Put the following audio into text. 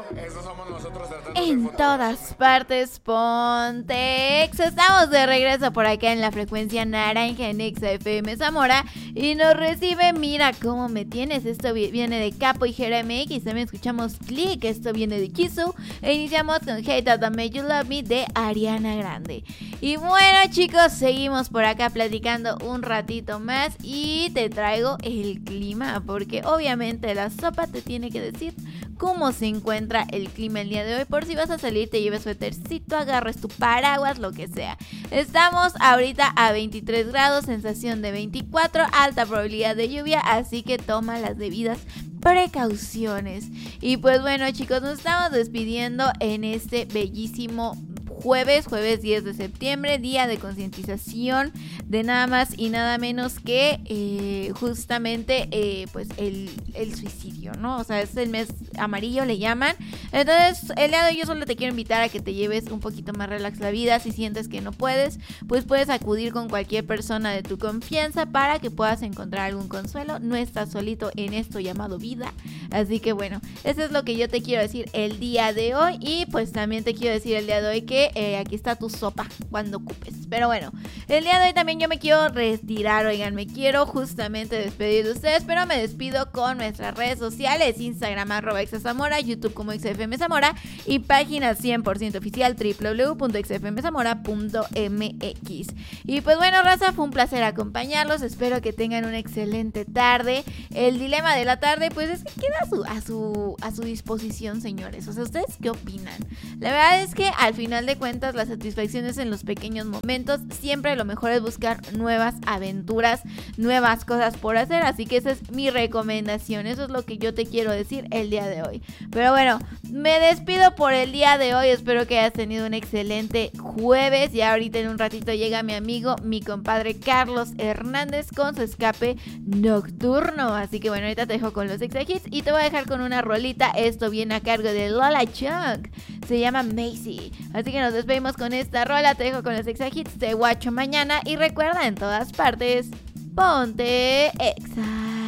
Eso somos nosotros tratando de ser En fotógrafos. todas partes, Pontex. Estamos de regreso por acá en la frecuencia naranja en Exa FM Zamora. Y nos recibe, mira cómo me tienes. Esto viene de Capo y Jera MX. También escuchamos Click, esto viene de Kisu. E iniciamos con Hate That Made You Love Me de Ariana Grande. Y bueno, chicos, seguimos por acá platicando un ratito más. Y te traigo el clima, porque obviamente la sopa te tiene que decir cómo se encuentra el clima el día de hoy. Por si vas a salir, te lleves suétercito, agarres tu paraguas, lo que sea. Estamos ahorita a 23 grados, sensación de 24, alta probabilidad de lluvia, así que toma las debidas precauciones. Y pues bueno, chicos, nos estamos despidiendo en este bellísimo jueves 10 de septiembre, día de concientización de nada más y nada menos que justamente pues el suicidio, ¿no? O sea, es el mes amarillo, le llaman. Entonces, el día de hoy yo solo te quiero invitar a que te lleves un poquito más relax la vida. Si sientes que no puedes, pues puedes acudir con cualquier persona de tu confianza para que puedas encontrar algún consuelo. No estás solito en esto llamado vida. Así que bueno, eso es lo que yo te quiero decir el día de hoy. Y pues también te quiero decir el día de hoy que aquí está tu sopa cuando ocupes. Pero bueno, el día de hoy también yo me quiero retirar, oigan, me quiero justamente despedir de ustedes, pero me despido con nuestras redes sociales, Instagram @exazamora, YouTube como XFM Zamora y página 100% oficial www.xfmzamora.mx. Y pues bueno, raza, fue un placer acompañarlos, espero que tengan una excelente tarde. El dilema de la tarde pues es que queda a su disposición, señores. O sea, ¿ustedes qué opinan? La verdad es que al final de cuentas las satisfacciones en los pequeños momentos, siempre lo mejor es buscar nuevas aventuras, nuevas cosas por hacer, así que esa es mi recomendación, eso es lo que yo te quiero decir el día de hoy. Pero bueno, me despido por el día de hoy, espero que hayas tenido un excelente jueves. Ya ahorita en un ratito llega mi amigo, mi compadre Carlos Hernández con su escape nocturno, así que bueno, ahorita te dejo con los extra hits y te voy a dejar con una rolita. Esto viene a cargo de Lola Chunk, se llama Macy, así que nos despedimos con esta rola. Te dejo con los extra hits, te guacho mañana y recuerda, en todas partes, ponte Exa.